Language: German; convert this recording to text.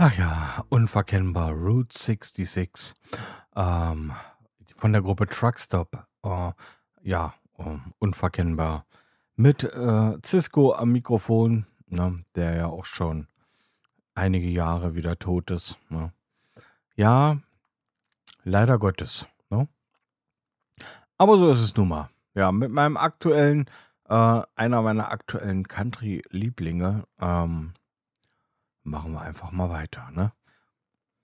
Ach ja, unverkennbar. Route 66. Ähm, von der Gruppe Truckstop. Ja, unverkennbar. Mit Cisco am Mikrofon, ne, der ja auch schon einige Jahre wieder tot ist. Ne. Ja, leider Gottes. Ne. Aber so ist es nun mal. Ja, mit meinem einer meiner aktuellen Country-Lieblinge, machen wir einfach mal weiter, ne?